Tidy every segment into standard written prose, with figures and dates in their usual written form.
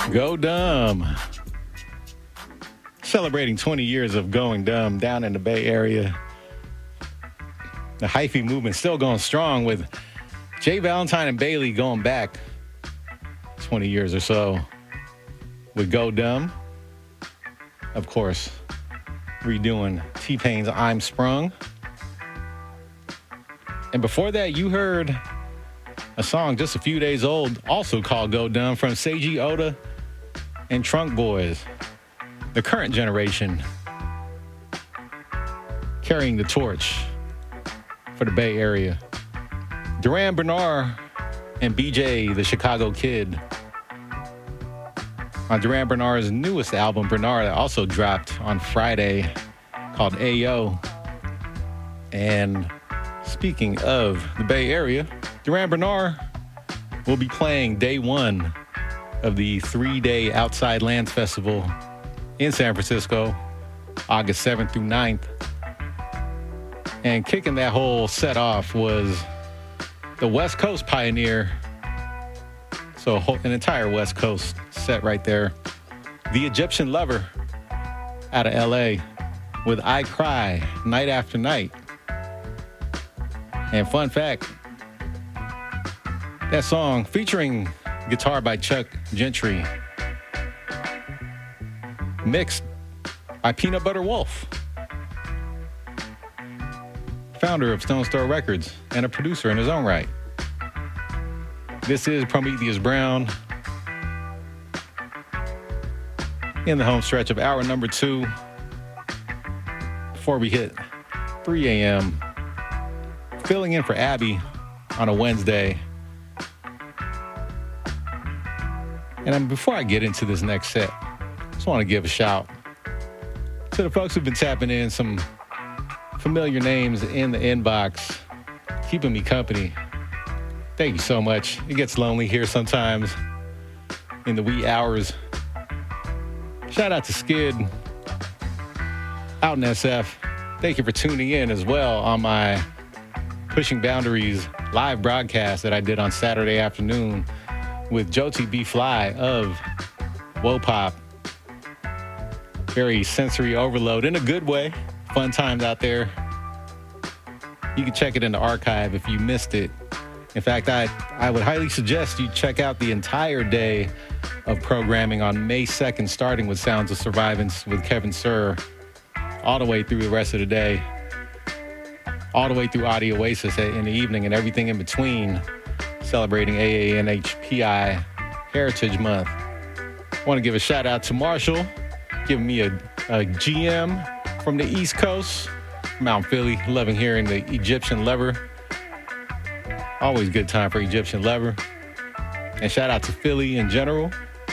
Go Dumb. Celebrating 20 years of going dumb down in the Bay Area. The hyphy movement still going strong with Jay Valentine and Bailey going back 20 years or so with Go Dumb. Of course, redoing T-Pain's I'm Sprung. And before that, you heard a song just a few days old, also called Go Dumb, from Seiji Oda and Trunk Boys. The current generation carrying the torch for the Bay Area. Duran Bernard and BJ, the Chicago Kid. On Duran Bernard's newest album, Bernard, that also dropped on Friday, called Ayo. And speaking of the Bay Area, Duran Bernard will be playing day one of the 3-day Outside Lands Festival in San Francisco, August 7th through 9th. And kicking that whole set off was the West Coast pioneer. So an entire West Coast set right there. The Egyptian Lover out of LA with I Cry Night After Night. And fun fact, that song featuring guitar by Chuck Gentry, mixed by Peanut Butter Wolf, founder of Stone Store Records and a producer in his own right. This is Prometheus Brown in the home stretch of hour number 2 before we hit 3 a.m. Filling in for Abby on a Wednesday. And before I get into this next set, I just want to give a shout to the folks who've been tapping in, some familiar names in the inbox, keeping me company. Thank you so much. It gets lonely here sometimes in the wee hours. Shout out to Skid out in SF. Thank you for tuning in as well on my Pushing Boundaries live broadcast that I did on Saturday afternoon with Joti B. Fly of Wopop. Very sensory overload in a good way. Fun times out there. You can check it in the archive if you missed it. In fact, I would highly suggest you check out the entire day of programming on May 2nd, starting with Sounds of Survivance with Kevin Sir, all the way through the rest of the day, all the way through Audio Oasis in the evening, and everything in between, celebrating AANHPI Heritage Month. I want to give a shout out to Marshall, giving me a GM from the East Coast, from out in Philly, loving hearing the Egyptian Lover. Always good time for Egyptian Lover. And shout out to Philly in general.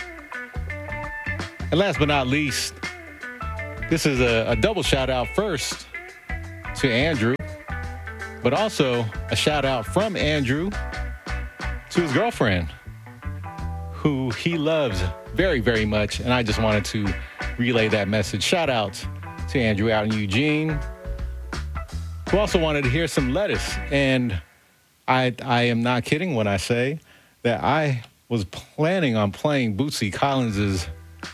And last but not least, this is a double shout out first to Andrew, but also a shout out from Andrew to his girlfriend, who he loves very, very much. And I just wanted to relay that message. Shout out to Andrew out in Eugene, who also wanted to hear some Lettuce. And I am not kidding when I say that I was planning on playing Bootsy Collins's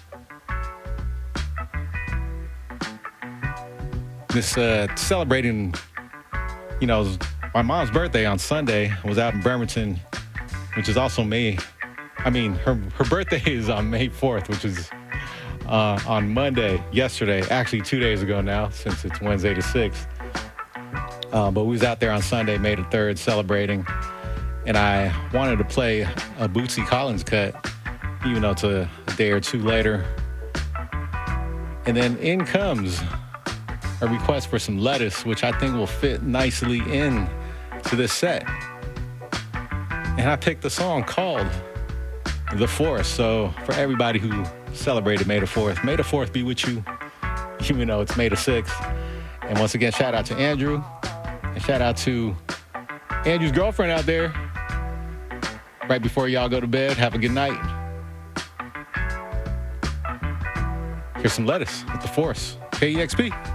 celebrating, my mom's birthday on Sunday. I was out in Bremerton, which is also her birthday is on May 4th, which is on Monday, yesterday, actually 2 days ago now, since it's Wednesday the 6th. But we was out there on Sunday, May the 3rd, celebrating. And I wanted to play a Bootsy Collins cut, even though it's a day or two later. And then in comes a request for some Lettuce, which I think will fit nicely in to this set. And I picked a song called The Fourth. So for everybody who celebrated May the 4th, May the 4th be with you, even though it's May the 6th. And once again, shout out to Andrew. And shout out to Andrew's girlfriend out there. Right before y'all go to bed, have a good night. Here's some Lettuce with The Force. KEXP.